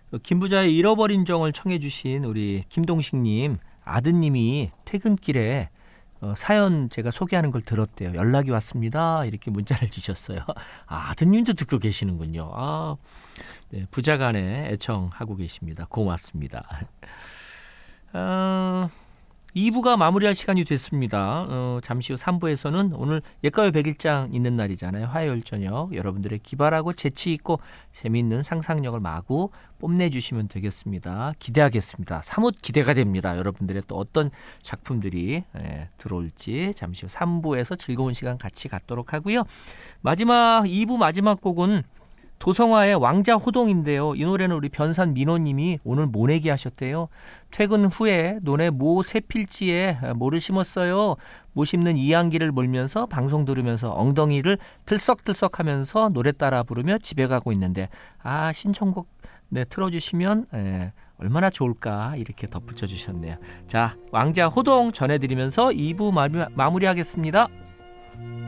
김부자의 잃어버린 정을 청해 주신 우리 김동식님 아드님이 퇴근길에 사연 제가 소개하는 걸 들었대요. 연락이 왔습니다. 이렇게 문자를 주셨어요. 아드님도 듣고 계시는군요. 네, 부자간에 애청하고 계십니다. 고맙습니다. 2부가 마무리할 시간이 됐습니다. 잠시 후 3부에서는 오늘 옛가요 100일장 있는 날이잖아요. 화요일 저녁 여러분들의 기발하고 재치있고 재미있는 상상력을 마구 뽐내주시면 되겠습니다. 기대하겠습니다. 사뭇 기대가 됩니다. 여러분들의 또 어떤 작품들이 들어올지 잠시 후 3부에서 즐거운 시간 같이 갖도록 하고요. 2부 마지막 곡은 도성화의 왕자호동인데요. 이 노래는 우리 변산 민호님이 오늘 모내기 하셨대요. 퇴근 후에 논에 모 새 필지에 모를 심었어요. 모 심는 이양기를 몰면서 방송 들으면서 엉덩이를 들썩들썩하면서 노래 따라 부르며 집에 가고 있는데 신청곡 틀어주시면 얼마나 좋을까 이렇게 덧붙여 주셨네요. 자, 왕자호동 전해드리면서 2부 마무리하겠습니다.